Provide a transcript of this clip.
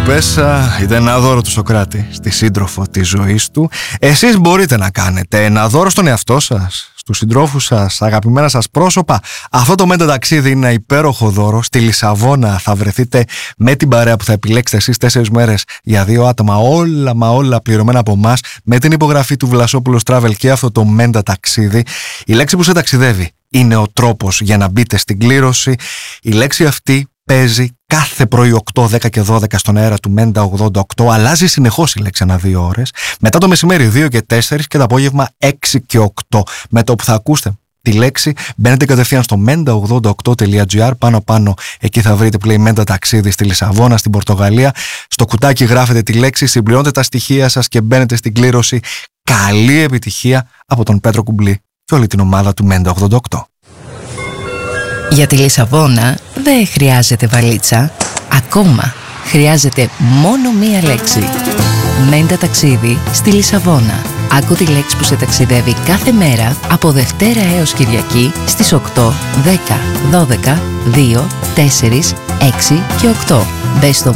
Μπέσα ήταν ένα δώρο του Σωκράτη στη σύντροφο της ζωής του. Εσείς μπορείτε να κάνετε ένα δώρο στον εαυτό σας, στους συντρόφους σας, στα αγαπημένα σας πρόσωπα. Αυτό το μέντα ταξίδι είναι ένα υπέροχο δώρο. Στη Λισαβόνα θα βρεθείτε με την παρέα που θα επιλέξετε εσείς 4 μέρες για 2 άτομα, όλα μα όλα πληρωμένα από εμάς, με την υπογραφή του Βλασόπουλος Travel και αυτό το μέντα ταξίδι. Η λέξη που σε ταξιδεύει είναι ο τρόπος για να μπείτε στην κλήρωση. Η λέξη αυτή παίζει κάθε πρωί 8, 10 και 12 στον αέρα του Μέντα 88. Αλλάζει συνεχώς η λέξη ανά 2 ώρες. Μετά το μεσημέρι 2 και 4 και το απόγευμα 6 και 8. Με το που θα ακούσετε τη λέξη μπαίνετε κατευθείαν στο menda88.gr. Πάνω εκεί θα βρείτε που λέει Μέντα ταξίδι στη Λισαβόνα, στην Πορτογαλία. Στο κουτάκι γράφετε τη λέξη, συμπληρώνετε τα στοιχεία σας και μπαίνετε στην κλήρωση. Καλή επιτυχία από τον Πέτρο Κουμπλή και όλη την ομάδα του Μέντα 88. Για τη Λισαβόνα δεν χρειάζεται βαλίτσα. Ακόμα χρειάζεται μόνο μία λέξη. Μέντα ταξίδι στη Λισαβόνα. Άκου τη λέξη που σε ταξιδεύει κάθε μέρα από Δευτέρα έως Κυριακή στις 8, 10, 12, 2, 4, 6 και 8. Μπες στο